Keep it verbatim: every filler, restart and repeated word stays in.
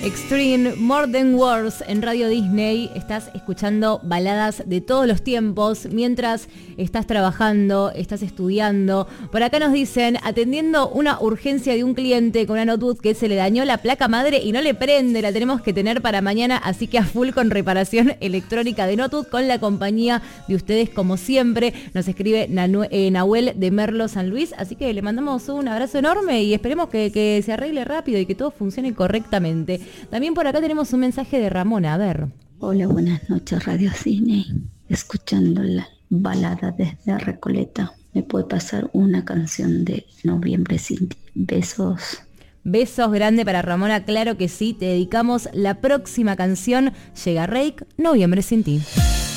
Extreme, More Than Words en Radio Disney. Estás escuchando baladas de todos los tiempos mientras estás trabajando, estás estudiando. Por acá nos dicen, atendiendo una urgencia de un cliente con una notebook que se le dañó la placa madre y no le prende, la tenemos que tener para mañana, así que a full con reparación electrónica de notebook con la compañía de ustedes como siempre. Nos escribe Nanu- eh, Nahuel de Merlo San Luis, así que le mandamos un abrazo enorme y esperemos que, que se arregle rápido y que todo funcione correctamente. También por acá tenemos un mensaje de Ramona, a ver. Hola, buenas noches, Radio Disney. Escuchando la balada desde Recoleta. ¿Me puede pasar una canción de Noviembre sin ti? Besos. Besos grande para Ramona, claro que sí. Te dedicamos la próxima canción. Llega Reik, Noviembre sin ti.